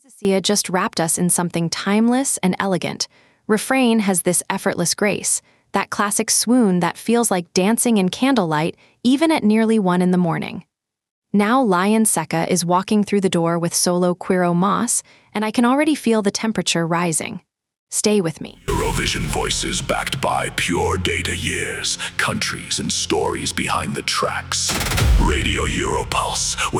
Sia just wrapped us in something timeless and elegant. Refrain has this effortless grace, that classic swoon that feels like dancing in candlelight even at nearly 1 in the morning. Now Lion Seka is walking through the door with solo Quiro Moss, and I can already feel the temperature rising. Stay with me. Eurovision voices backed by pure data years, countries and stories behind the tracks. Radio Europulse with